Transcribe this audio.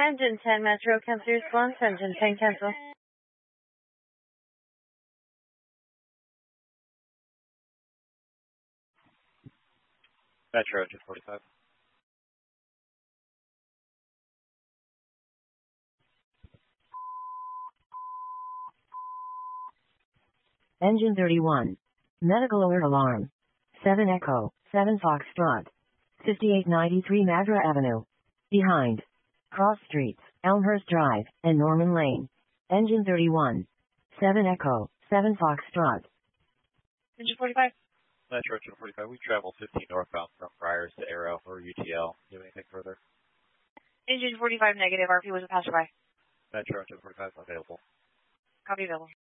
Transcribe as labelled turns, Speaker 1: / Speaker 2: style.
Speaker 1: Engine 10 Metro, cancel response. Engine 10 cancel.
Speaker 2: Metro, 245.
Speaker 3: Engine 31. Medical alert alarm. 7 Echo, 7 Foxtrot. 5893 Madra Avenue. Behind. Cross Streets, Elmhurst Drive, and Norman Lane. Engine 31. 7 Echo, 7 Foxtrot.
Speaker 1: Engine 45.
Speaker 2: Metro 245. We travel 15 northbound from Friars to Arrow or UTL. Do you have anything further?
Speaker 1: Engine 45 negative. RP was a passerby.
Speaker 2: Metro 245 available.
Speaker 1: Copy available.